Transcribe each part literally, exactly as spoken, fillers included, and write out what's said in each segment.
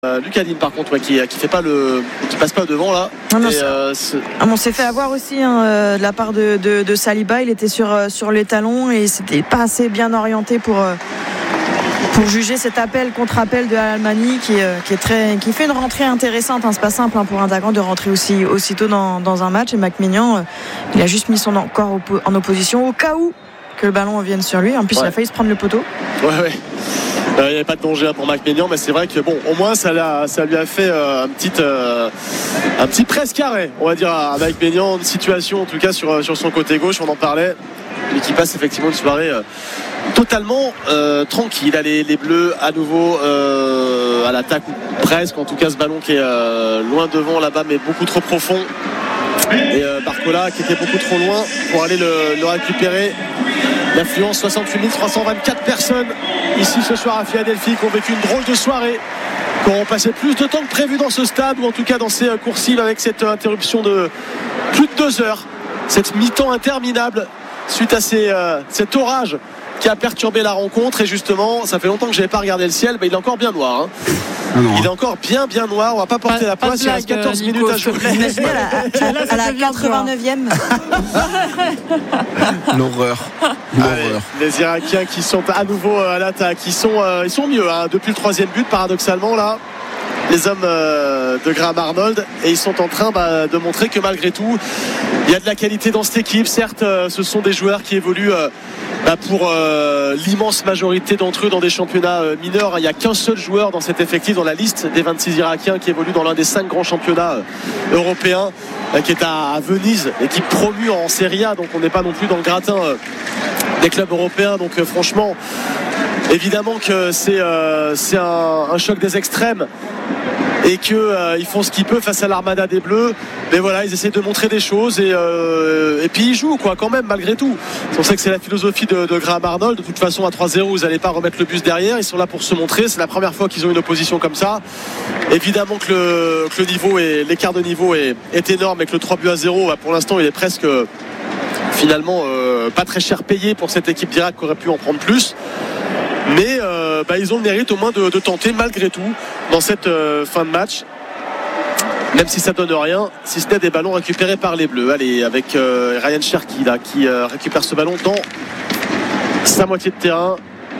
Euh, Lucadine par contre ouais, qui qui fait pas le qui passe pas devant là. Non, non, et, euh, ah, on s'est fait avoir aussi hein, euh, de la part de, de, de Saliba. Il était sur euh, sur les talons et c'était pas assez bien orienté pour euh, pour juger cet appel contre appel de Al-Almani qui, euh, qui est très qui fait une rentrée intéressante. Hein. C'est pas simple hein, pour un attaquant de rentrer aussi aussitôt dans, dans un match. Et Mac Maignan, euh, il a juste mis son corps oppo- en opposition au cas où que le ballon vienne sur lui. En plus, ouais. Il a failli se prendre le poteau. Ouais ouais. Il n'y avait pas de danger pour Mac Maignan, mais c'est vrai que bon, au moins ça, l'a, ça lui a fait euh, un petit euh, un petit presse carré, on va dire à Mac Maignan, une situation en tout cas sur, sur son côté gauche, on en parlait, et qui passe effectivement une soirée euh, totalement euh, tranquille. Les, les Bleus à nouveau euh, à l'attaque, ou presque, en tout cas ce ballon qui est euh, loin devant là-bas, mais beaucoup trop profond. Et euh, Barcola qui était beaucoup trop loin pour aller le, le récupérer. L'affluence soixante-huit mille trois cent vingt-quatre personnes ici ce soir à Philadelphie qui ont vécu une drôle de soirée, qui auront passé plus de temps que prévu dans ce stade, ou en tout cas dans ces coursives, avec cette interruption de plus de deux heures, cette mi-temps interminable suite à ces, euh, cet orage qui a perturbé la rencontre. Et justement, ça fait longtemps que je n'avais pas regardé le ciel, mais il est encore bien noir hein. Non, non. Il est encore bien bien noir, on va pas porter pas, la poisse, il reste quatorze minutes à jouer. Imaginez à la, à la quatre-vingt-neuvième. L'horreur. L'horreur. Allez, les Irakiens qui sont à nouveau à l'attaque, ils sont, euh, ils sont mieux hein, depuis le troisième but paradoxalement là. Les hommes euh, de Graham Arnold, et ils sont en train bah, de montrer que malgré tout il y a de la qualité dans cette équipe. Certes euh, ce sont des joueurs qui évoluent euh, bah, pour euh, l'immense majorité d'entre eux dans des championnats euh, mineurs. Il n'y a qu'un seul joueur dans cet effectif, dans la liste des vingt-six Irakiens, qui évolue dans l'un des cinq grands championnats euh, européens, euh, qui est à, à Venise, équipe promue en Serie A, donc on n'est pas non plus dans le gratin euh, des clubs européens. Donc euh, franchement évidemment que c'est, euh, c'est un, un choc des extrêmes, et qu'ils euh, font ce qu'ils peuvent face à l'armada des Bleus. Mais voilà, ils essaient de montrer des choses, et, euh, et puis ils jouent quoi, quand même malgré tout. On sait que c'est la philosophie de, de Graham Arnold. De toute façon à trois zéro vous n'allez pas remettre le bus derrière, ils sont là pour se montrer. C'est la première fois qu'ils ont une opposition comme ça. Évidemment que le, que le niveau est, l'écart de niveau est, est énorme, et que le trois buts à zéro bah, pour l'instant il est presque finalement euh, pas très cher payé pour cette équipe d'Irak qui aurait pu en prendre plus. Mais euh, bah, ils ont le mérite au moins de, de tenter malgré tout dans cette euh, fin de match, même si ça donne rien, si ce n'est des ballons récupérés par les Bleus. Allez, avec euh, Ryan Cherki là, qui euh, récupère ce ballon dans sa moitié de terrain.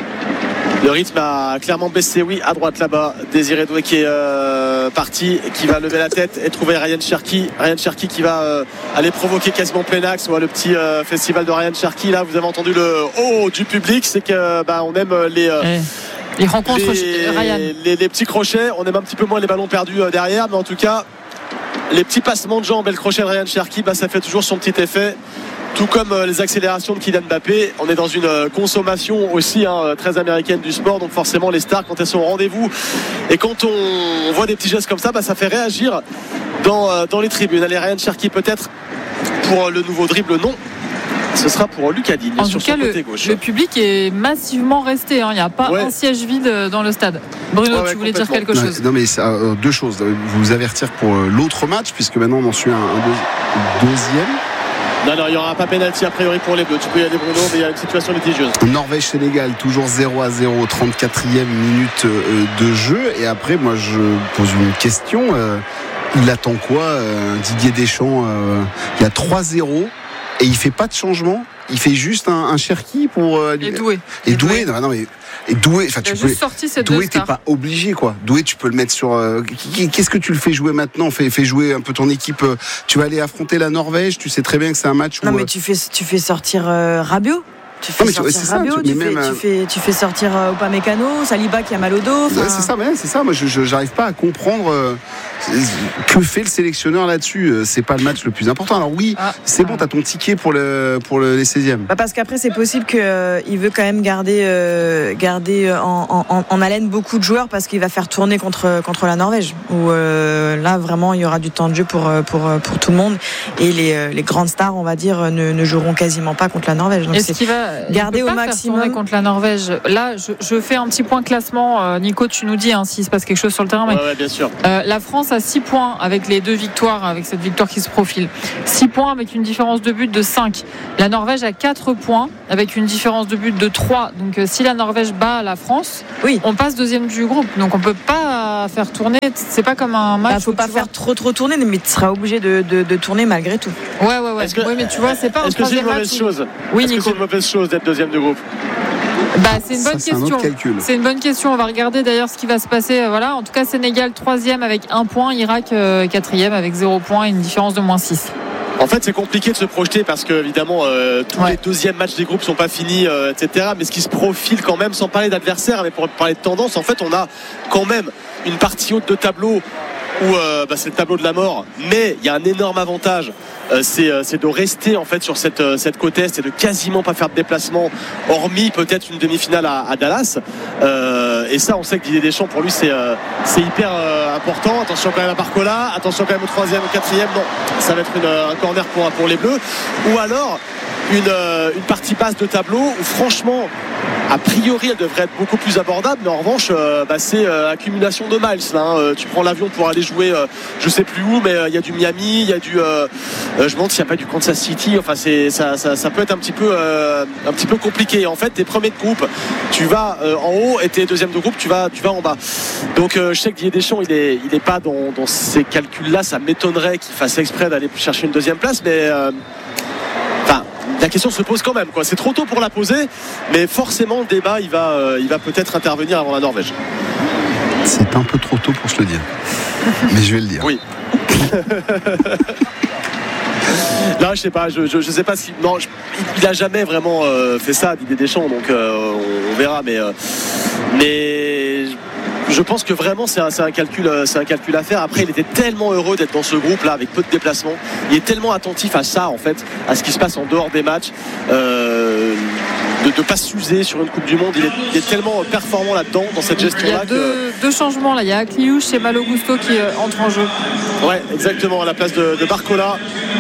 Le rythme a clairement baissé, oui, à droite là-bas. Désiré Doué qui est euh, parti, qui va lever la tête et trouver Ryan Cherki. Ryan Cherki qui va euh, aller provoquer quasiment plein axe. Ouais, le petit euh, festival de Ryan Cherki. Là, vous avez entendu le oh du public. C'est que bah, on aime les. Euh, hey. Il rencontre les, Ryan. Les, les petits crochets. On aime un petit peu moins les ballons perdus euh, derrière, mais en tout cas, les petits passements de jambes et le crochet de Ryan Cherki, bah, ça fait toujours son petit effet. Tout comme euh, les accélérations de Kylian Mbappé. On est dans une euh, consommation aussi hein, très américaine du sport, donc forcément les stars, quand elles sont au rendez-vous et quand on, on voit des petits gestes comme ça, bah, ça fait réagir dans, euh, dans les tribunes. Allez, Ryan Cherki peut-être pour euh, le nouveau dribble, non, ce sera pour Lucas Digne en sur tout cas, son côté le, gauche. Le public est massivement resté, hein. Il n'y a pas ouais. un siège vide dans le stade. Bruno, ouais, ouais, tu voulais dire quelque chose? Non, non mais ça, euh, deux choses. Vous avertir pour euh, l'autre match, puisque maintenant on en suit un, un deux, deuxième. Non, non, il n'y aura pas pénalty a priori pour les Bleus. Tu peux y aller, Bruno, mais il y a une situation litigieuse. Norvège-Sénégal, toujours zéro à zéro, trente-quatrième minute de jeu. Et après, moi, je pose une question. Euh, il attend quoi, euh, Didier Deschamps? euh, Il y a trois zéro et il ne fait pas de changement. Il fait juste un, un Cherki pour. Euh, et Doué. Et Doué, non, non, mais. Et Doué, enfin, tu peux. Doué, t'es pas obligé, quoi. Doué, tu peux le mettre sur. Euh, qu'est-ce que tu le fais jouer maintenant? Fais, fais jouer un peu ton équipe. Euh, tu vas aller affronter la Norvège. Tu sais très bien que c'est un match où. Non, mais tu fais, tu fais sortir euh, Rabiot. Tu fais non, sortir ouais, Rabiot, ça, tu, tu, fais, même, tu, fais, tu fais sortir euh, Upamecano, Saliba qui a mal au dos. Ouais, c'est ça, ouais, c'est ça. Moi, je, je j'arrive pas à comprendre euh, que fait le sélectionneur là-dessus. C'est pas le match le plus important. Alors oui, ah, c'est ah. bon, t'as ton ticket pour le pour le, les seizièmes. Bah parce qu'après, c'est possible qu'il euh, veut quand même garder euh, garder en, en, en haleine beaucoup de joueurs, parce qu'il va faire tourner contre contre la Norvège. Où euh, là, vraiment, il y aura du temps de jeu pour pour pour tout le monde, et les les grandes stars, on va dire, ne, ne joueront quasiment pas contre la Norvège. Donc Est-ce c'est qu'il va garder au maximum contre la Norvège? Là, je, je fais un petit point classement. Nico, tu nous dis hein, s'il se passe quelque chose sur le terrain. Mais ouais, ouais, bien sûr. Euh, la France a six points avec les deux victoires, avec cette victoire qui se profile. six points avec une différence de but de cinq. La Norvège a quatre points avec une différence de but de trois. Donc si la Norvège bat la France, oui. on passe deuxième du groupe. Donc on peut pas faire tourner. C'est pas comme un match. Il bah, faut pas faire vois. trop trop tourner, mais tu seras obligé de, de, de tourner malgré tout. Ouais ouais ouais. Que, oui, mais tu vois, c'est pas. Est-ce que c'est une mauvaise chose Oui, Est-ce que c'est une mauvaise chose d'être deuxième du groupe? Bah, c'est une bonne ça, question. C'est, c'est une bonne question. On va regarder d'ailleurs ce qui va se passer. Voilà. En tout cas, Sénégal troisième avec un point, Irak euh, quatrième avec zéro point et une différence de moins six. En fait, c'est compliqué de se projeter parce que évidemment, euh, tous ouais. les deuxièmes matchs des groupes sont pas finis, euh, et cetera. Mais ce qui se profile quand même, sans parler d'adversaire, mais pour parler de tendance, en fait, on a quand même une partie haute de tableau où euh, bah, c'est le tableau de la mort. Mais il y a un énorme avantage. Euh, c'est, euh, c'est de rester en fait sur cette, euh, cette côte est et de quasiment pas faire de déplacement, hormis peut-être une demi-finale à, à Dallas. Euh, et ça, on sait que Didier Deschamps, pour lui, c'est, euh, c'est hyper euh, important. Attention quand même à Barcola, attention quand même au troisième, au quatrième. Non, ça va être une, un corner pour, pour les Bleus. Ou alors une, euh, une partie basse de tableau où franchement, a priori, elle devrait être beaucoup plus abordable, mais en revanche, euh, bah, c'est euh, accumulation de miles. Là, hein. euh, tu prends l'avion pour aller jouer, euh, je sais plus où, mais il euh, y a du Miami, il y a du, euh, euh, je me demande s'il n'y a pas du Kansas City. Enfin, c'est ça, ça, ça peut être un petit peu, euh, un petit peu compliqué. En fait, t'es premier de groupe, tu vas euh, en haut, et t'es deuxième de groupe, tu vas, tu vas en bas. Donc, euh, je sais que Didier Deschamps, il est, il est pas dans, dans ces calculs-là. Ça m'étonnerait qu'il fasse exprès d'aller chercher une deuxième place, mais. Euh, La question se pose quand même, quoi. C'est trop tôt pour la poser, mais forcément le débat il va, euh, il va peut-être intervenir avant la Norvège. C'est un peu trop tôt pour se le dire, mais je vais le dire. Oui. Là, je sais pas, je, je, je sais pas si non, je, il a jamais vraiment euh, fait ça, Didier Deschamps, donc euh, on, on verra, mais euh, mais. Je pense que vraiment c'est un, c'est, un calcul, c'est un calcul à faire. Après, il était tellement heureux d'être dans ce groupe-là avec peu de déplacements. Il est tellement attentif à ça, en fait, à ce qui se passe en dehors des matchs, euh, de ne pas s'user sur une Coupe du Monde. Il est, il est tellement performant là-dedans, dans cette gestion-là. Il y a deux, que... deux changements là. Il y a Akliouche et Malo Gusto qui euh, entrent en jeu. Ouais, exactement. À la place de, de Barcola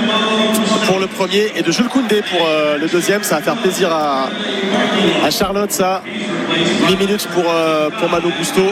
pour le premier et de Jules Koundé pour euh, le deuxième. Ça va faire plaisir à, à Charlotte, ça. huit minutes pour, euh, pour Malo Gusto.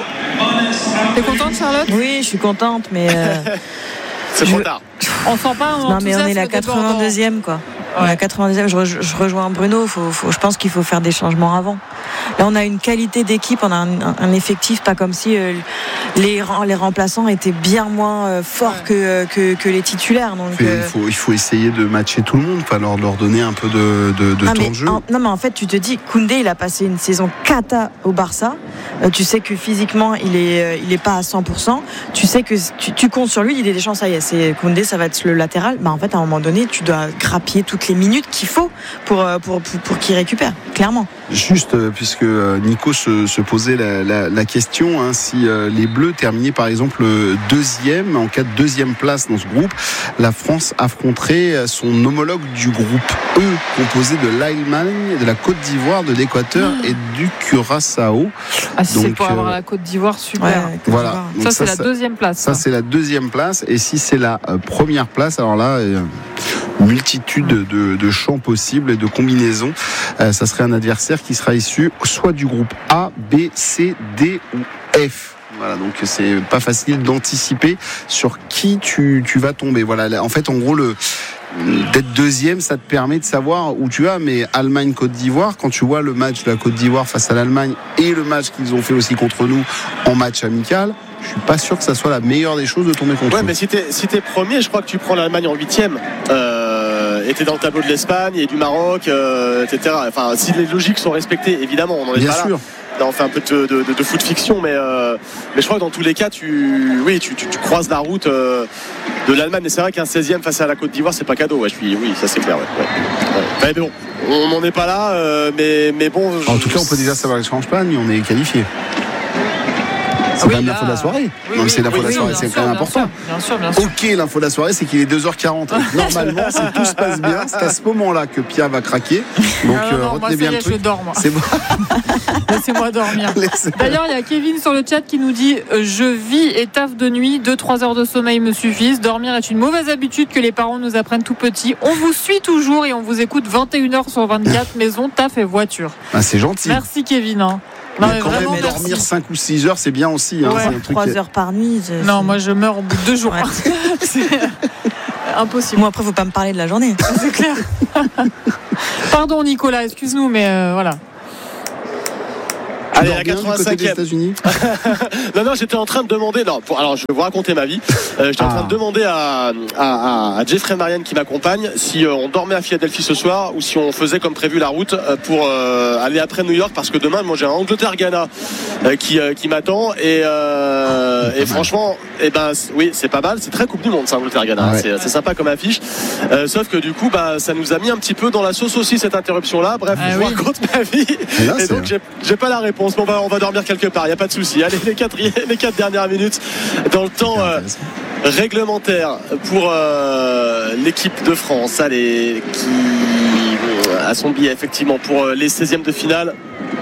T'es contente, Charlotte? Oui, je suis contente, mais euh, c'est trop tard. On sent pas un non, mais on est la quatre-vingt-deuxième, quoi. Ouais. On est la quatre-vingt-deuxième. Je, re, je rejoins Bruno. Faut, faut, je pense qu'il faut faire des changements avant. Là, on a une qualité d'équipe, on a un, un, un effectif, pas comme si euh, les, les remplaçants étaient bien moins euh, forts ouais. que, que, que les titulaires. Donc, euh... il, faut, il faut essayer de matcher tout le monde, pas leur, leur donner un peu de, de, de non, temps de jeu. En, non, mais en fait, tu te dis, Koundé, il a passé une saison cata au Barça. Euh, tu sais que physiquement, il est, euh, il est pas à cent pour cent. Tu sais que tu, tu comptes sur lui. Il a des chances, ça y est, c'est Koundé, ça va être le latéral. Bah, en fait, à un moment donné, tu dois grappiller toutes les minutes qu'il faut pour, pour, pour, pour qu'il récupère, clairement. Juste, euh, puisque Nico se, se posait la, la, la question, hein, si euh, les Bleus terminaient par exemple deuxième, en cas de deuxième place dans ce groupe, la France affronterait son homologue du groupe E, composé de l'Allemagne, de la Côte d'Ivoire, de l'Équateur mmh. et du Curaçao. Ah, si donc, c'est pour euh, avoir la Côte d'Ivoire, super. Ouais, voilà. Donc ça, ça, c'est la deuxième place. Ça, ça, c'est la deuxième place. Et si c'est la euh, première place, alors là, euh, multitude de, de, de champs possibles et de combinaisons. Euh, ça serait un adversaire qui sera issu soit du groupe A, B, C, D ou F. Voilà, donc c'est pas facile d'anticiper sur qui tu, tu vas tomber. Voilà, en fait, en gros, le d'être deuxième, ça te permet de savoir où tu vas. Mais Allemagne-Côte d'Ivoire, quand tu vois le match de la Côte d'Ivoire face à l'Allemagne et le match qu'ils ont fait aussi contre nous en match amical, je suis pas sûr que ça soit la meilleure des choses de tomber contre ouais, eux. Mais si t'es, si t'es premier, je crois que tu prends l'Allemagne en huitième. Euh, et t'es dans le tableau de l'Espagne et du Maroc, euh, et cetera. Enfin, si les logiques sont respectées, évidemment, on en est Bien pas sûr. là. Là, on fait un peu de, de, de, de foot fiction, mais, euh, mais je crois que dans tous les cas, tu, oui, tu, tu, tu croises la route euh, de l'Allemagne. Et c'est vrai qu'un seizième face à la Côte d'Ivoire, c'est pas cadeau. Ouais, je suis, oui, ça c'est clair. Ouais, ouais. Ouais. Mais bon, on n'en est pas là, euh, mais, mais bon. En je, tout cas, on peut déjà savoir que Espagne, on est qualifié. C'est oui, quand même l'info de la soirée. Oui, non, oui, c'est l'info oui, de la soirée, oui, c'est quand même important. Bien sûr, bien sûr. Ok, l'info de la soirée, c'est qu'il est deux heures quarante. Normalement, si tout se passe bien, c'est à ce moment-là que Pia va craquer. Donc, non, non, euh, retenez moi, bien le truc. Je dors, moi. C'est bon. Laissez-moi dormir. Laissez D'ailleurs, il y a Kevin sur le chat qui nous dit « Je vis et taffe de nuit, deux à trois heures de sommeil me suffisent. Dormir est une mauvaise habitude que les parents nous apprennent tout petits. On vous suit toujours et on vous écoute vingt et une heures sur vingt-quatre, maison, taf et voiture. » Ah, c'est gentil. Merci Kevin. Hein. Non, mais mais quand vraiment, même merci. dormir cinq ou six heures, c'est bien aussi. Hein, Ouais, c'est un truc trois qui est- heures par nuit. c'est- Non, c'est- moi je meurs au bout de deux jours. Ouais. C'est impossible. Moi, après, faut pas me parler de la journée. C'est clair. Pardon Nicolas, excuse-nous, mais euh, voilà. Tu Allez, dors la bien du côté des quatre-vingt-cinquième. États-Unis. Non, non, j'étais en train de demander. Non, pour- alors je vais vous raconter ma vie. Euh, j'étais en Ah. train de demander à, à, à Jeffrey Marianne qui m'accompagne si euh, on dormait à Philadelphie ce soir ou si on faisait comme prévu la route euh, pour euh, aller après New York parce que demain, moi j'ai un Angleterre-Ghana euh, qui, euh, qui m'attend et, euh, et franchement, eh ben, c- oui, c'est pas mal. C'est très Coupe du Monde, ça, Angleterre-Ghana. Ah ouais. C'est, c'est sympa comme affiche. Euh, sauf que du coup, bah, ça nous a mis un petit peu dans la sauce aussi cette interruption-là. Bref, Ah je oui. vous raconte ma vie. Et là, Et c'est- donc, j'ai, j'ai pas la réponse. Mais on va, on va dormir quelque part. Il y a pas de souci. Allez, les quatre, les quatre dernières minutes dans le temps euh, Intéressant. réglementaire pour euh, l'équipe de France. Allez, qui euh, a son billet effectivement pour euh, les seizièmes de finale.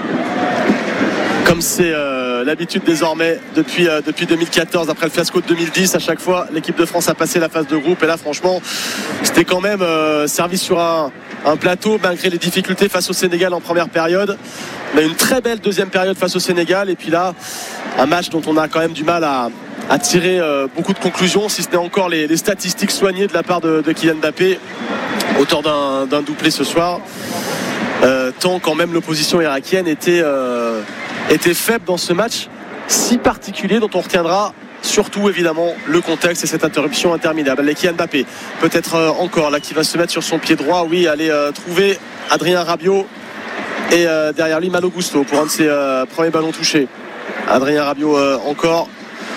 Comme c'est euh, l'habitude désormais depuis, euh, depuis deux mille quatorze, après le fiasco de deux mille dix, à chaque fois l'équipe de France a passé la phase de groupe et là franchement c'était quand même euh, servi sur un, un plateau malgré les difficultés face au Sénégal en première période. On a une très belle deuxième période face au Sénégal et puis là un match dont on a quand même du mal à, à tirer euh, beaucoup de conclusions, si ce n'est encore les, les statistiques soignées de la part de, de Kylian Mbappé, auteur d'un, d'un doublé ce soir, euh, tant quand même l'opposition irakienne était euh, était faible dans ce match si particulier dont on retiendra surtout évidemment le contexte et cette interruption interminable. Allez, Kylian Mbappé peut-être euh, encore là qui va se mettre sur son pied droit, oui, aller euh, trouver Adrien Rabiot et euh, derrière lui Malo Gusto pour un de ses euh, premiers ballons touchés. Adrien Rabiot euh, encore,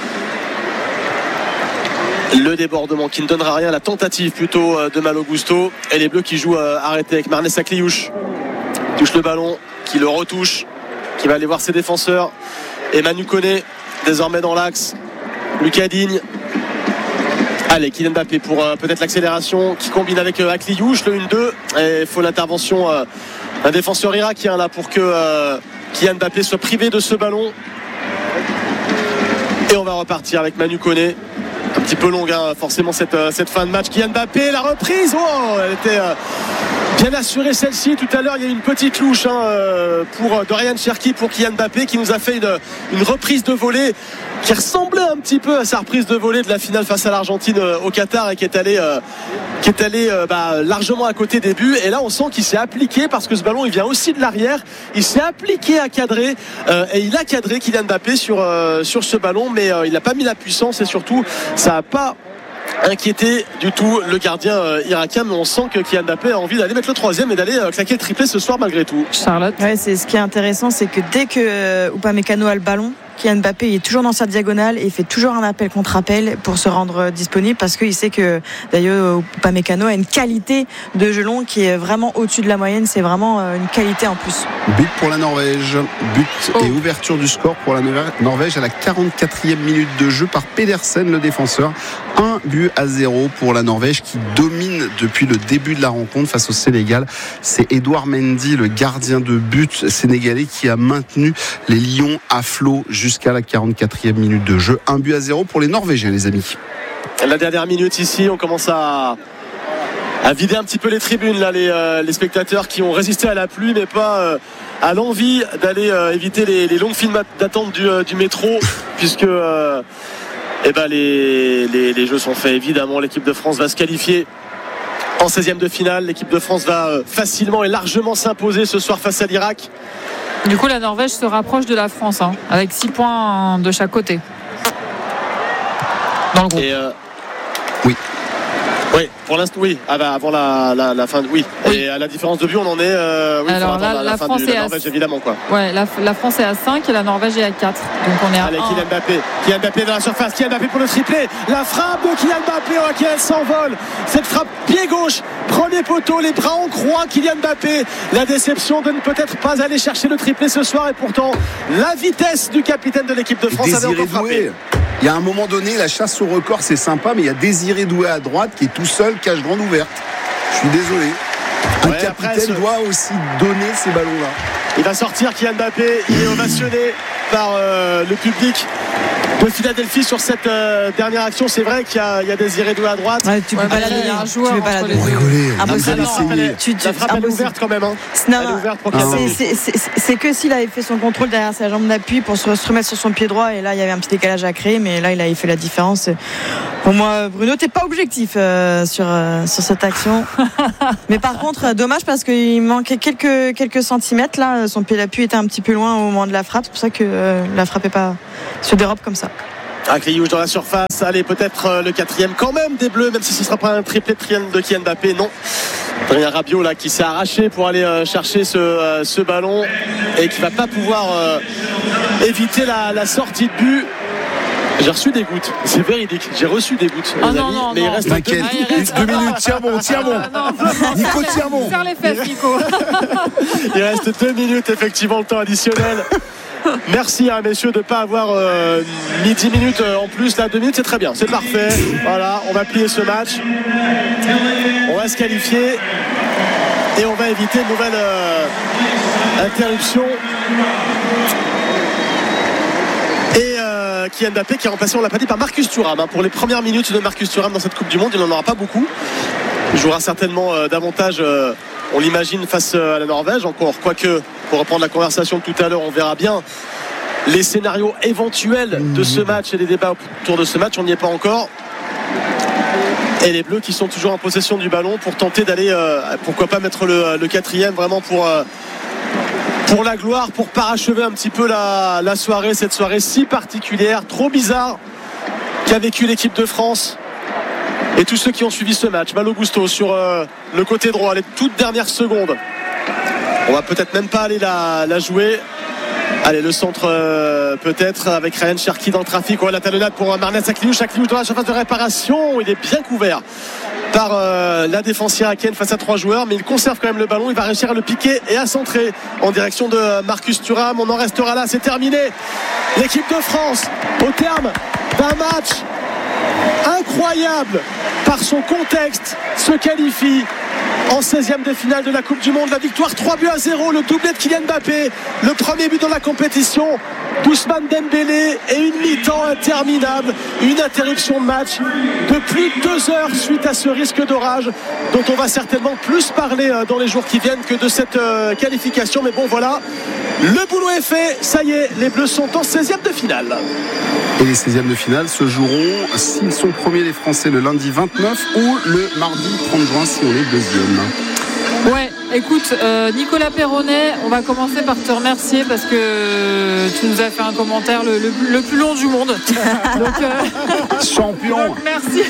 le débordement qui ne donnera rien, la tentative plutôt euh, de Malo Gusto et les Bleus qui jouent euh, arrêtés avec Marnès Akliouche, touche le ballon, qui le retouche, qui va aller voir ses défenseurs et Manu Koné désormais dans l'axe, Lucas Digne, allez Kylian Mbappé pour euh, peut-être l'accélération qui combine avec euh, Akliouche, le un deux et il faut l'intervention euh, d'un défenseur irakien là pour que euh, Kylian Mbappé soit privé de ce ballon et on va repartir avec Manu Koné. Un petit peu longue hein, forcément cette, euh, cette fin de match. Kylian Mbappé, la reprise, oh, elle était euh, bien assurée celle-ci. Tout à l'heure il y a eu une petite louche hein, euh, pour euh, Dorian Cherki pour Kylian Mbappé qui nous a fait une, une reprise de volée qui ressemblait un petit peu à sa reprise de volée de la finale face à l'Argentine euh, au Qatar et qui est allé euh, qui est allé euh, bah, largement à côté des buts. Et là on sent qu'il s'est appliqué parce que ce ballon il vient aussi de l'arrière, il s'est appliqué à cadrer euh, et il a cadré Kylian Mbappé sur, euh, sur ce ballon, mais euh, il n'a pas mis la puissance et surtout ça n'a pas inquiété du tout le gardien euh, irakien, mais on sent que Kylian Mbappé a envie d'aller mettre le troisième et d'aller euh, claquer le triplé ce soir malgré tout. Charlotte. Ouais, c'est ce qui est intéressant, c'est que dès que euh, Upamecano a le ballon, Kylian Mbappé il est toujours dans sa diagonale et il fait toujours un appel contre appel pour se rendre euh, disponible parce qu'il sait que d'ailleurs Upamecano a une qualité de gelon qui est vraiment au-dessus de la moyenne. C'est vraiment euh, une qualité en plus. But pour la Norvège. But Oh. et ouverture du score pour la Norvège à la quarante-quatrième minute de jeu par Pedersen, le défenseur. Un but à zéro pour la Norvège qui domine depuis le début de la rencontre face au Sénégal. C'est Edouard Mendy, le gardien de but sénégalais, qui a maintenu les Lions à flot jusqu'à la quarante-quatrième minute de jeu. Un but à zéro pour les Norvégiens, les amis. La dernière minute ici, on commence à, à vider un petit peu les tribunes là, les, euh, les spectateurs qui ont résisté à la pluie mais pas euh, à l'envie d'aller euh, éviter les, les longues files d'attente du, euh, du métro puisque euh, eh ben, les, les, les jeux sont faits évidemment. L'équipe de France va se qualifier en seizième de finale. L'équipe de France va euh, facilement et largement s'imposer ce soir face à l'Irak. Du coup, la Norvège se rapproche de la France hein, avec six points de chaque côté dans le groupe. Et, euh, Oui. Oui, pour l'instant, oui. Ah bah, avant la, la, la fin de. Oui. Oui. Et à la différence de but, on en est. Euh, oui, Alors faut là, attendre la fin France du, la est à- Norvège, évidemment, quoi. Ouais, la, la France est à cinq et la Norvège est à quatre. Donc on est à Allez, un. Kylian Mbappé. Kylian Mbappé dans la surface. Kylian Mbappé pour le triplé. La frappe de Kylian Mbappé. Oh, qui elle s'envole. Cette frappe pied gauche. Premier poteau. Les bras en croix. Kylian Mbappé. La déception de ne peut-être pas aller chercher le triplé ce soir. Et pourtant, la vitesse du capitaine de l'équipe de France avait Désiré encore frappé. Doué. Il y a un moment donné, la chasse au record, c'est sympa, mais il y a Désiré Doué à droite qui est tout seul, cage grande ouverte. Je suis désolé. Un Ouais, capitaine après, ce- doit aussi donner ces ballons-là. Il va sortir Kylian Mbappé. Il est ovationné par euh, le public de Philadelphie sur cette euh, dernière action. C'est vrai qu'il y a, il y a des irréguliers à droite. Ouais, tu peux ouais, pas la donner. Il y a un joueur. Tu peux pas la donner. Rigoler. Impossible. Tu, tu, la frappe elle est ouverte quand même. Hein. Non, elle est ouverte pour non. C'est, c'est, c'est, c'est que s'il avait fait son contrôle derrière sa jambe d'appui pour se, se remettre sur son pied droit, et là il y avait un petit décalage à créer, mais là il a fait la différence. Pour moi, Bruno, t'es pas objectif euh, sur euh, sur cette action. Mais par contre, dommage parce qu'il manquait quelques quelques centimètres là. Son pied d'appui était un petit peu loin au moment de la frappe. C'est pour ça que euh, la frappe est pas se dérobe comme ça. Akliouche dans la surface, allez peut-être euh, le quatrième quand même des Bleus, même si ce ne sera pas un triplé de Kylian Mbappé, non. Adrien Rabiot là qui s'est arraché pour aller euh, chercher ce, euh, ce ballon et qui va pas pouvoir euh, éviter la, la sortie de but. J'ai reçu des gouttes, c'est véridique, j'ai reçu des gouttes, ah les non, amis, non, mais non. il reste T'inquiète, deux, ah, reste... deux minutes, tiens bon, tiens bon. Ah, non, non, Nico, tiens bon. Serre les fesses, Nico. Il reste deux minutes, effectivement, le temps additionnel. Merci à hein, messieurs de ne pas avoir euh, mis dix minutes euh, en plus. Là, deux minutes, c'est très bien, c'est parfait. Voilà, on va plier ce match. On va se qualifier et on va éviter une nouvelle euh, interruption. Et euh, Kylian Mbappé qui est remplacé, on l'a pas dit, par Marcus Thuram hein, pour les premières minutes de Marcus Thuram dans cette Coupe du Monde. Il n'en aura pas beaucoup. Il jouera certainement euh, davantage, euh, on l'imagine, face euh, à la Norvège. Encore, quoique, pour reprendre la conversation de tout à l'heure, on verra bien les scénarios éventuels de ce match et les débats autour de ce match. On n'y est pas encore. Et les Bleus qui sont toujours en possession du ballon pour tenter d'aller, euh, pourquoi pas mettre le, le quatrième, vraiment pour... Euh, pour la gloire, pour parachever un petit peu la, la soirée, cette soirée si particulière, trop bizarre qu'a vécu l'équipe de France et tous ceux qui ont suivi ce match. Malo Gusto sur euh, le côté droit, les toutes dernières secondes. On va peut-être même pas aller la, la jouer. Allez, le centre euh, peut-être avec Ryan Cherki dans le trafic. Ouais, la talonnade pour Marnez Akliouche. Akliouche dans la surface de réparation. Il est bien couvert par euh, la défense irakienne face à trois joueurs, mais il conserve quand même le ballon. Il va réussir à le piquer et à centrer en direction de Marcus Thuram. On en restera là, c'est terminé. L'équipe de France, au terme d'un match incroyable par son contexte, se qualifie en seizième de finale de la Coupe du Monde. La victoire trois buts à zéro, le doublé de Kylian Mbappé, le premier but dans la compétition d'Ousmane Dembélé et une mi-temps interminable, une interruption de match de plus de deux heures suite à ce risque d'orage dont on va certainement plus parler dans les jours qui viennent que de cette qualification. Mais bon, voilà, le boulot est fait, ça y est, les Bleus sont en seizième de finale. Et les seizièmes de finale se joueront, s'ils sont premiers les Français, le lundi vingt-neuf ou le mardi trente juin si on est deuxième. Ouais, écoute, euh, Nicolas Perronnet, on va commencer par te remercier parce que tu nous as fait un commentaire le, le, le plus long du monde. Donc, euh, champion. Donc, merci,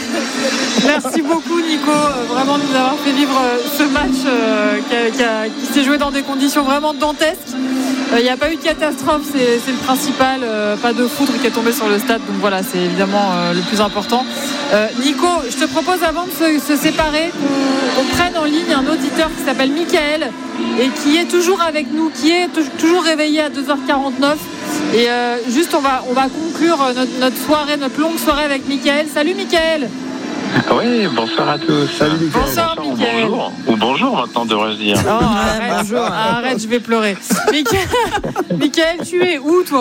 merci beaucoup Nico, vraiment de nous avoir fait vivre ce match euh, qui, a, qui, a, qui s'est joué dans des conditions vraiment dantesques. Il n'y a pas eu de catastrophe, c'est, c'est le principal, euh, pas de foudre qui est tombé sur le stade, donc voilà, c'est évidemment euh, le plus important. Euh, Nico, je te propose avant de se, se séparer qu'on, qu'on prenne en ligne un auditeur qui s'appelle Mickaël et qui est toujours avec nous, qui est t- toujours réveillé à deux heures quarante-neuf. Et euh, juste, on va, on va conclure notre, notre soirée, notre longue soirée avec Mickaël. Salut Mickaël. Oui, bonsoir à tous. Salut Mickaël. Bonsoir, bonsoir Mickaël. ou bonjour. Ou bonjour maintenant, devrais-je dire. Oh, arrête, bonjour. arrête, je vais pleurer. Mickaël, Mickaël, tu es où toi ?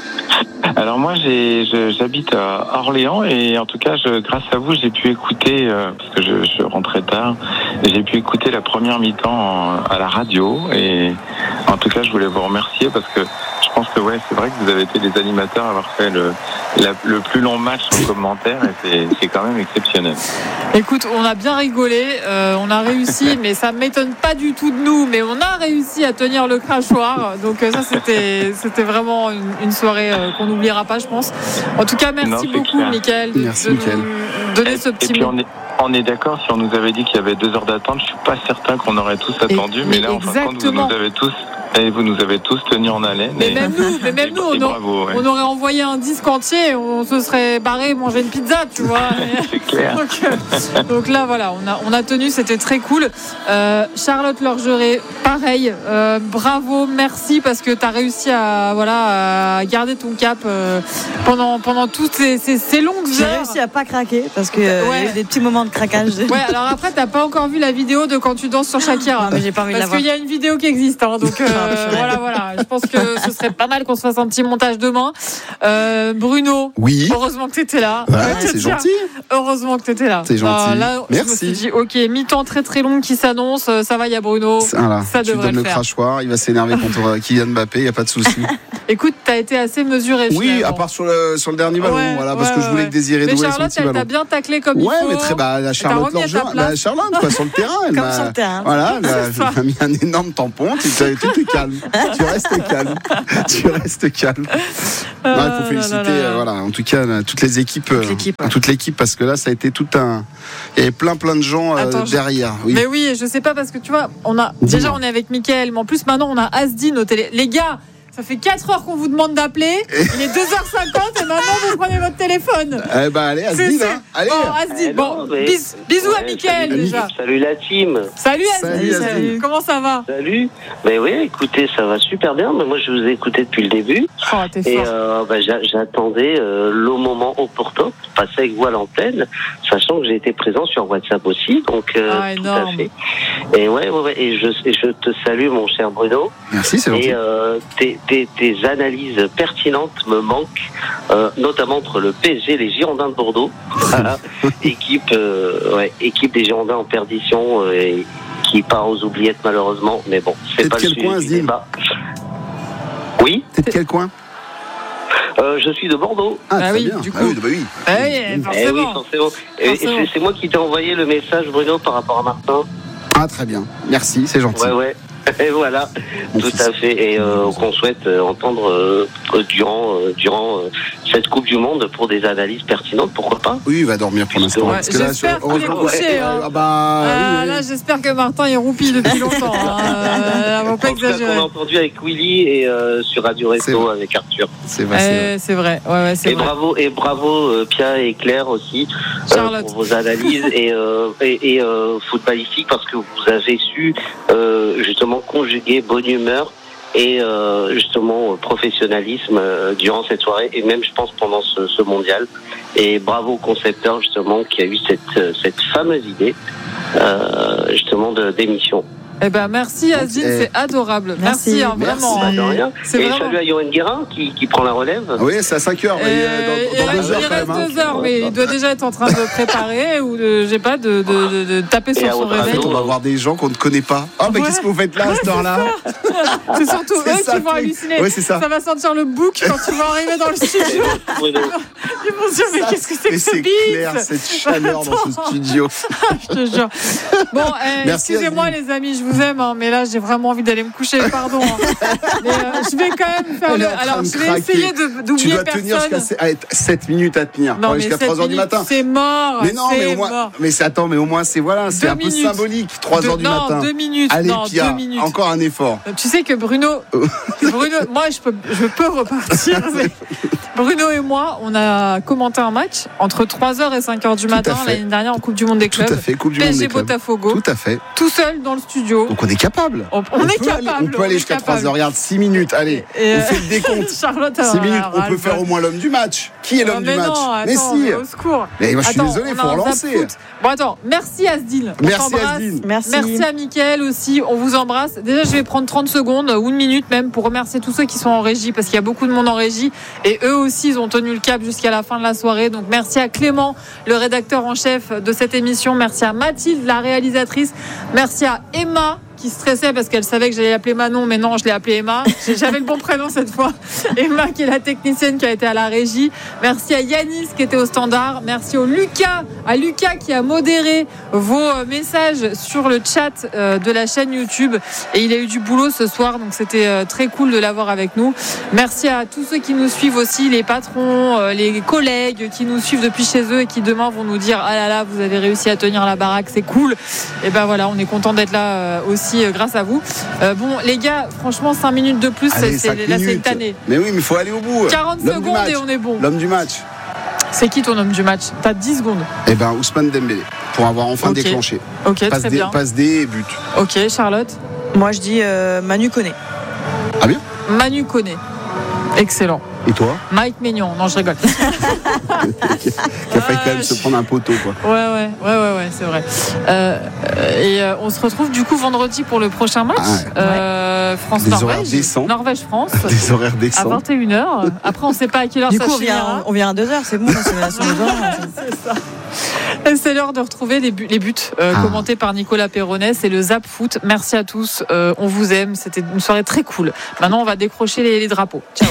Alors moi, j'ai, je, j'habite à Orléans et en tout cas, je, grâce à vous, j'ai pu écouter, euh, parce que je, je rentrais tard, j'ai pu écouter la première mi-temps en, à la radio et en tout cas, je voulais vous remercier parce que je pense que ouais, c'est vrai que vous avez été les animateurs à avoir fait le, la, le plus long match en commentaire et c'est, c'est quand même exceptionnel. Écoute, on a bien rigolé, euh, on a réussi, mais ça ne m'étonne pas du tout de nous, mais on a réussi à tenir le crachoir. Donc euh, ça, c'était, c'était vraiment une, une soirée euh, qu'on n'oubliera pas, je pense. En tout cas, merci Non, beaucoup, clair. Mickaël, de, Merci, de Mickaël. nous donner Et, ce et petit puis mot. on est, on est d'accord, si on nous avait dit qu'il y avait deux heures d'attente, je suis pas certain qu'on aurait tous attendu, Et- mais, mais là, en fin de compte, vous exactement. nous avez tous, et vous nous avez tous tenus en haleine. Mais et- même nous, mais même et- nous, et on, a- bravo, ouais. on aurait envoyé un disque entier, on se serait barré manger une pizza, tu vois. C'est clair. donc, euh, donc là, voilà, on a, on a tenu, c'était très cool. Euh, Charlotte Lorgeret, pareil, euh, bravo, merci parce que tu as réussi à, voilà, à garder ton cap euh, pendant, pendant toutes ces, ces, ces longues J'ai heures. réussi à pas craquer parce que euh, Ouais. il y a eu des petits moments de craquage. Ouais, alors après, t'as pas encore vu la vidéo de quand tu danses sur Shakira. Non, mais j'ai pas envie de la Parce voir. qu'il y a une vidéo qui existe, hein, donc euh, voilà, voilà. Je pense que ce serait pas mal qu'on se fasse un petit montage demain. Euh, Bruno, Oui. heureusement que t'étais là. Ouais, Je vais te c'est dire, gentil. Heureusement que t'étais là. C'est gentil. Euh, là, Merci. je me suis dit, ok, mi-temps très très long qui s'annonce. euh, Ça va, il y a Bruno. Voilà, Ça tu devrait donnes le le faire. crachoir, il va s'énerver contre Kylian Mbappé, il n'y a pas de souci. Écoute, t'as été assez mesuré. Oui, finalement. à part sur le, sur le dernier ballon, Ouais, voilà, parce ouais, que je voulais ouais. que Désiré Mais Doué son Charlotte, petit elle ballon. t'a bien taclé comme Ouais, il faut. mais très bah, la t'a Charlotte remis à ta Lorgeon, place. bah, Charlotte quoi, sur le terrain, elle Comme m'a- sur le terrain. Voilà, elle C'est ça. m'a- elle m'a mis un énorme tampon. Tu tu- tu te calmes, tu restes calme, tu restes calme. Non, il faut Ah, féliciter, là, là, là. euh, voilà, en tout cas là, toutes les équipes, euh, l'équipe, ouais. toute l'équipe, parce que là, ça a été tout un, il y avait plein plein de gens euh, Attends, je- derrière. Oui. Mais oui, je sais pas parce que tu vois, on a Dis-moi. déjà on est avec Mickaël, mais en plus maintenant on a Asdine au télé. Les gars, ça fait quatre heures qu'on vous demande d'appeler. Il est deux heures cinquante et maintenant vous prenez votre téléphone. Eh ben allez, C'est- Asdine, c'est- hein. Allez. Bon, Asdine, Eh bon, non, mais- bis- bisous à Ouais, Mickaël salut, déjà. Salut la team. Salut Salut, Asdine, Asdine. comment ça va? Salut. Ben oui, écoutez, ça va super bien. Mais moi, je vous ai écouté depuis le début. Oh, t'es Et fort. euh, ben, j'a- j'attendais euh, le moment opportun pour passer avec vous à l'antenne, sachant que j'ai été présent sur WhatsApp aussi. Donc, euh, Ah, tout énorme. à fait. Et ouais, ouais, ouais. Et je, et je te salue, mon cher Bruno. Merci, c'est gentil. Et euh, tes, tes, tes analyses pertinentes me manquent, euh, notamment entre le P S G et les Girondins de Bordeaux. Voilà. équipe, euh, ouais, équipe des Girondins en perdition euh, et qui part aux oubliettes malheureusement. Mais bon, T'es c'est de pas le quel sujet coin, du Asdine débat. Oui, T'es de quel coin? euh, je suis de Bordeaux. Ah, Bah très oui, bien. du Ah coup. oui, bah oui. Ah oui, Eh oui, forcément. forcément. Et- et Forcément. c'est- c'est moi qui t'ai envoyé le message, Bruno, par rapport à Martin. Ah, très bien. Merci, c'est gentil. Ouais, ouais. Et voilà, Mon tout fils. à fait. Et euh, qu'on souhaite euh, entendre euh, durant, euh, durant euh, cette Coupe du Monde pour des analyses pertinentes, pourquoi pas. Oui, il va dormir pour l'instant. Ouais, Parce que là, j'espère sur- qu'il est heureusement- couché, hein. Ah bah, Ah, oui, oui. là, j'espère que Martin est roupi depuis longtemps. Hein. Euh, on va pas En tout cas, qu'on exagérer. a entendu avec Willy et euh, sur Radio C'est Resto vrai. avec Arthur. C'est vrai, c'est vrai. Euh, c'est vrai, ouais, ouais, c'est Et vrai. bravo, et bravo euh, Pia et Claire aussi euh, Charlotte. pour vos analyses et, euh, et, et euh, footballistiques parce que vous avez su euh, justement conjuguer bonne humeur et euh, justement professionnalisme euh, durant cette soirée et même je pense pendant ce, ce mondial. Et bravo au concepteur justement qui a eu cette, cette fameuse idée euh, justement de d'émission. Eh ben, merci Asdine, Eh. c'est adorable. Merci, Merci. hein, vraiment. Merci. Bah, de rien. C'est Et vraiment- salut à Yoann Guérin qui, qui prend la relève. Ah oui, c'est à cinq heures. mais, Euh, euh, dans, il dans reste, deux heures il quand reste même. hein. deux heures, mais il doit déjà être en train de préparer ou de, j'ai pas, de, de, de, de taper Et sur à son votre réveil. radio, On va voir des gens qu'on ne connaît pas. Oh, mais Ouais. qu'est-ce que vous faites là à cette heure-là? C'est surtout C'est eux ça, qui vont le truc. halluciner. Ouais, c'est ça. va sentir le bouc quand tu vas arriver dans le studio. Bruno. Ils vont se dire, mais Ça, qu'est-ce que c'est que mais ce c'est clair, bif? cette chaleur dans ce studio. Je te jure. Bon, eh, Merci, excusez-moi Asdine. les amis, je vous aime, hein, mais là j'ai vraiment envie d'aller me coucher, pardon. hein. Mais euh, je vais quand même faire Elle le. est en train Alors de je vais craquer. essayer de- Tu d'oublier dois tenir personne. jusqu'à sept minutes à tenir. Non, Pour aller mais jusqu'à sept trois heures du minutes, matin. c'est mort. Mais non, mais c'est au moins, mort. mais c'est attends, mais au moins c'est voilà, c'est Deux un peu minutes. symbolique. trois Deux- heures du non, matin. deux minutes. Allez, non, Pia, deux minutes. encore un effort. Tu sais que Bruno, Bruno, moi je peux, je peux repartir. mais Bruno et moi, on a commenté un match entre trois heures et cinq heures du Tout à matin fait. l'année dernière en Coupe du Monde des Tout clubs. à fait, Coupe du Monde P S G des clubs. Botafogo, Tout à fait. tout seul dans le studio. Donc on est capable. On, on est peut capable. aller- on peut aller est jusqu'à capable. trois heures. Regarde, six minutes. Allez, Et, on euh, fait le décompte. Charlotte, six alors, minutes, alors, on peut elle faire veut- au moins l'homme du match. Qui est l'homme Oh, du mais match? non, Mais attends, si. mais au secours. Mais moi, je suis Attends, désolé, on faut a un relancer. zap foot. Bon, attends, merci Asdine. On Merci t'embrasse. Asdine. Merci. Merci à Mickaël aussi, on vous embrasse. Déjà, je vais prendre trente secondes ou une minute même pour remercier tous ceux qui sont en régie parce qu'il y a beaucoup de monde en régie et eux aussi, ils ont tenu le cap jusqu'à la fin de la soirée. Donc, merci à Clément, le rédacteur en chef de cette émission. Merci à Mathilde, la réalisatrice. Merci à Emma qui stressait parce qu'elle savait que j'allais l'appeler Manon, mais non, je l'ai appelée Emma. J'avais le bon prénom cette fois. Emma qui est la technicienne qui a été à la régie. Merci à Yanis qui était au standard. Merci au Lucas, à Lucas qui a modéré vos messages sur le chat de la chaîne YouTube. Et il a eu du boulot ce soir, donc c'était très cool de l'avoir avec nous. Merci à tous ceux qui nous suivent aussi, les patrons, les collègues qui nous suivent depuis chez eux et qui demain vont nous dire ah là là, vous avez réussi à tenir la baraque, c'est cool. Et ben voilà, on est content d'être là aussi grâce à vous. Euh, bon les gars, franchement cinq minutes de plus, Allez, c'est, cinq là c'est minutes. tanné. Mais oui, mais il faut aller au bout. quarante L'homme du secondes match. et on est bon. L'homme du match. C'est qui ton homme du match? T'as dix secondes. Eh ben Ousmane Dembélé pour avoir enfin Ok. déclenché. Ok, Passe très D, bien. passe D et but. Ok, Charlotte. Moi, je dis euh, Manu Koné. Ah bien. Manu Koné. Excellent. Et toi? Mike Maignan. Non, je rigole. Qui a failli quand même se prendre un poteau, quoi. Ouais, ouais, ouais, ouais, ouais, c'est vrai. Euh, et euh, on se retrouve du coup vendredi pour le prochain match. Ah, euh, France-Norvège. Norvège-France. Des horaires décents. À vingt et une heures. Après, on ne sait pas à quelle heure du ça coup, on finira. vient, on vient à deux heures, c'est bon. C'est, c'est, c'est ça. Et c'est l'heure de retrouver les buts, les buts euh, ah. commentés par Nicolas Perronnet. C'est le Zap Foot. Merci à tous. Euh, on vous aime. C'était une soirée très cool. Maintenant, on va décrocher les, les drapeaux. Ciao.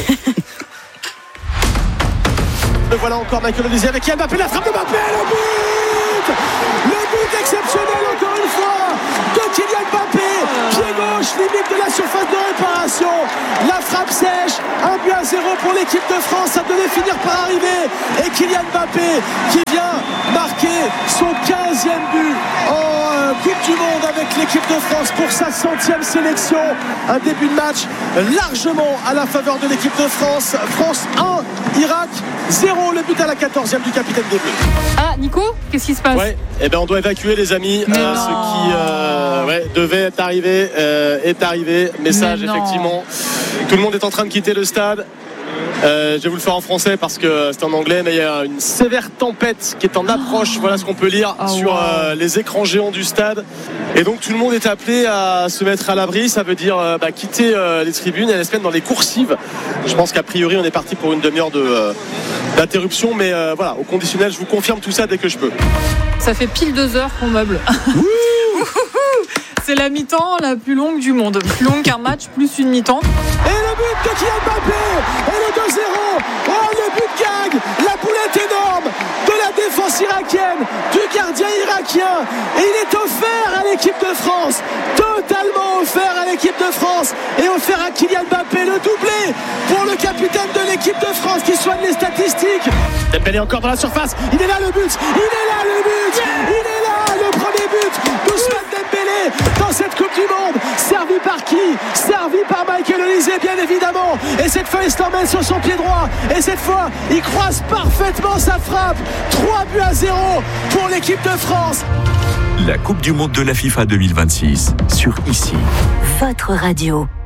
Voilà encore Michael Olise avec Kylian Mbappé, la frappe de Mbappé, le but le but exceptionnel encore une fois de Kylian Mbappé, pied gauche, limite de la surface de réparation, la frappe sèche, un but à zéro pour l'équipe de France, ça devait finir par arriver, et Kylian Mbappé qui vient marquer son quinzième but en euh, Coupe du Monde avec l'équipe de France pour sa centième sélection, un début de match largement à la faveur de l'équipe de France. France un, Irak zéro, le but à la quatorzième du capitaine des Bleus. Ah Nico, qu'est-ce qui se passe? Ouais, eh ben on doit évacuer les amis, euh, ce qui euh, ouais, devait être arrivé euh, est arrivé. Message effectivement, tout le monde est en train de quitter le stade. Euh, je vais vous le faire en français parce que c'est en anglais, mais il y a une sévère tempête qui est en approche. Voilà ce qu'on peut lire oh, sur wow. euh, les écrans géants du stade. Et donc tout le monde est appelé à se mettre à l'abri. Ça veut dire euh, bah, quitter euh, les tribunes et aller se mettre dans les coursives. Je pense qu'a priori on est parti pour une demi-heure de, euh, d'interruption, mais euh, voilà, au conditionnel, je vous confirme tout ça dès que je peux. Ça fait pile deux heures qu'on meuble. C'est la mi-temps la plus longue du monde. Plus longue qu'un match, plus une mi-temps. Et le but de Kylian Mbappé. Et le deux zéro. Oh, le but gagne. La boulette énorme de la défense irakienne, du gardien irakien. Et il est offert à l'équipe de France. Totalement offert à l'équipe de France. Et offert à Kylian Mbappé. Le doublé pour le capitaine de l'équipe de France qui soigne les statistiques. Dembélé encore dans la surface. Il est là le but. Il est là le but. Il est là le premier but d'Ousmane Dembélé dans cette Coupe du Monde. Servi par qui? Servi par Michael Olise, bien évidemment. Et cette fois, il se l'emmène sur son pied droit. Et cette fois, il croise parfaitement sa frappe. trois buts à zéro pour l'équipe de France. La Coupe du Monde de la FIFA deux mille vingt-six sur Ici. Votre radio.